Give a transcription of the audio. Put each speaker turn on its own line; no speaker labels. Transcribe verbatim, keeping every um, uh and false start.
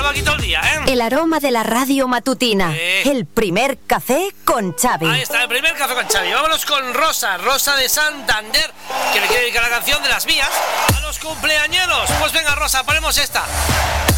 llevo aquí todo el día, ¿eh?
El aroma de la radio matutina.
Eh.
El primer café con Xavi.
Ahí está, el primer café con Xavi. Vámonos con Rosa, Rosa de Santander, que le quiere dedicar la canción de las vías a los cumpleañeros. Pues venga, Rosa, ponemos esta.